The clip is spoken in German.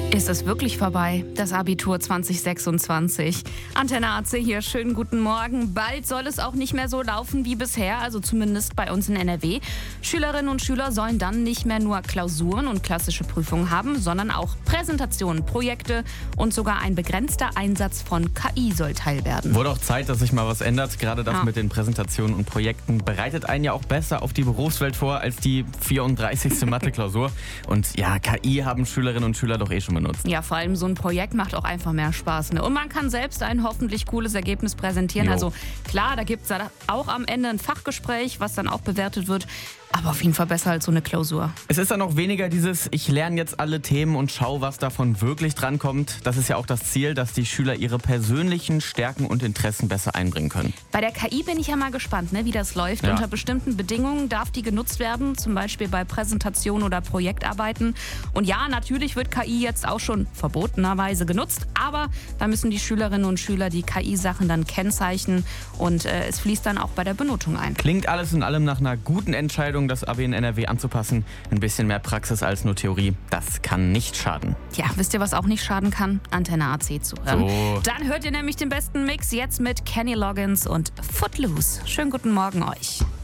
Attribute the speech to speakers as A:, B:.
A: Ist es wirklich vorbei, das Abitur 2026? Antenne AC hier, schönen guten Morgen. Bald soll es auch nicht mehr so laufen wie bisher, also zumindest bei uns in NRW. Schülerinnen und Schüler sollen dann nicht mehr nur Klausuren und klassische Prüfungen haben, sondern auch Präsentationen, Projekte und sogar ein begrenzter Einsatz von KI soll Teil werden.
B: Wurde auch Zeit, dass sich mal was ändert. Gerade das mit den Präsentationen und Projekten bereitet einen ja auch besser auf die Berufswelt vor als die 34. Mathe-Klausur. Und ja, KI haben Schülerinnen und Schüler doch eh schon benutzt.
A: Ja, vor allem so ein Projekt macht auch einfach mehr Spaß. Ne? Und man kann selbst ein hoffentlich cooles Ergebnis präsentieren.
B: Jo.
A: Also klar, da gibt es auch am Ende ein Fachgespräch, was dann auch bewertet wird. Aber auf jeden Fall besser als so eine Klausur.
B: Es ist dann auch weniger dieses, ich lerne jetzt alle Themen und schau, was davon wirklich drankommt. Das ist ja auch das Ziel, dass die Schüler ihre persönlichen Stärken und Interessen besser einbringen können.
A: Bei der KI bin ich ja mal gespannt, ne, wie das läuft.
B: Ja.
A: Unter bestimmten Bedingungen darf die genutzt werden, zum Beispiel bei Präsentationen oder Projektarbeiten. Und ja, natürlich wird KI jetzt auch schon verbotenerweise genutzt, aber da müssen die Schülerinnen und Schüler die KI-Sachen dann kennzeichnen und es fließt dann auch bei der Benotung ein.
B: Klingt alles in allem nach einer guten Entscheidung, das Abi in NRW anzupassen. Ein bisschen mehr Praxis als nur Theorie, das kann nicht schaden.
A: Ja, wisst ihr, was auch nicht schaden kann? Antenne AC zu hören.
B: So.
A: Dann hört ihr nämlich den besten Mix jetzt mit Kenny Loggins und Footloose. Schönen guten Morgen euch.